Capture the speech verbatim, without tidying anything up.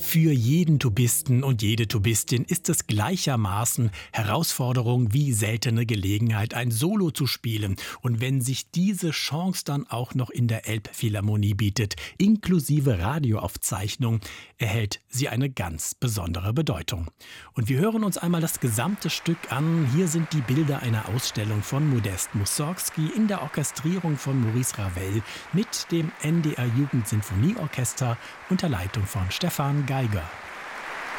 Für jeden Tubisten und jede Tubistin ist es gleichermaßen Herausforderung wie seltene Gelegenheit, ein Solo zu spielen. Und wenn sich diese Chance dann auch noch in der Elbphilharmonie bietet, inklusive Radioaufzeichnung, erhält sie eine ganz besondere Bedeutung. Und wir hören uns einmal das gesamte Stück an. Hier sind die Bilder einer Ausstellung von Modest Mussorgsky in der Orchestrierung von Maurice Ravel mit dem N D R Jugendsinfonieorchester unter Leitung von Stefan Geiger.